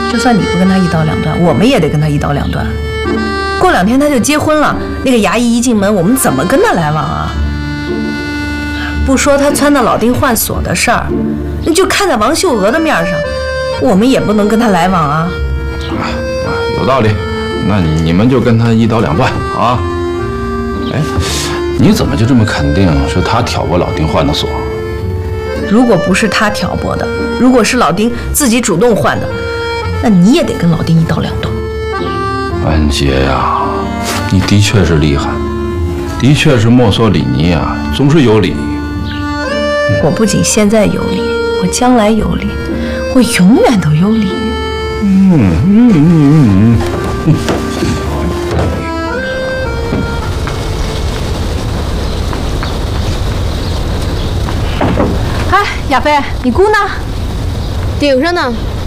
就算你不跟他一刀两断，我们也得跟他一刀两断。过2天他就结婚了，那个衙役一进门，我们怎么跟他来往啊？不说他撺掇老丁换锁的事儿，那就看在王秀娥的面上，我们也不能跟他来往啊。 有道理，那你们就跟他一刀两断啊。哎，你怎么就这么肯定是他挑拨老丁换的锁？ 如果不是他挑拨的，如果是老丁自己主动换的，那你也得跟老丁一刀两断。 安杰呀，你的确是厉害，的确是墨索里尼啊，总是有理。 我不仅现在有理，我将来有理，我永远都有理。 哎，亚飞，你姑呢？ 顶上呢。